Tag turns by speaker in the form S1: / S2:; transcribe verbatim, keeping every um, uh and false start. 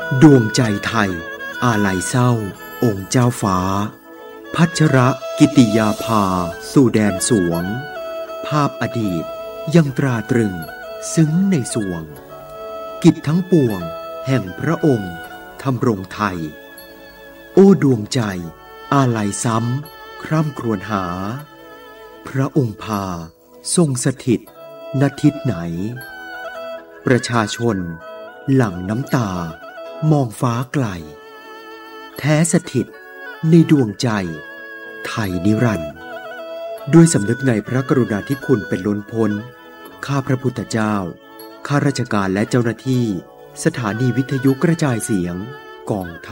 S1: ดวงใจไทยอาลัยเศร้าองค์เจ้าฟ้าพัชรกิติยาภาสู่แดนสวงภาพอดีตยังตราตรึงซึ้งในสวงกิจทั้งปวงแห่งพระองค์ทำรงไทยโอ้ดวงใจอาลัยซ้ำคร่ำครวญหาพระองค์พาทรงสถิตณทิศไหนประชาชนหลั่งน้ำตามองฟ้าไกลแท้สถิตในดวงใจไทยนิรันดร์ด้วยสำนึกในพระกรุณาธิคุณเป็นล้นพ้นข้าพระพุทธเจ้าข้าราชการและเจ้าหน้าที่สถานีวิทยุกระจายเสียงกองทัพ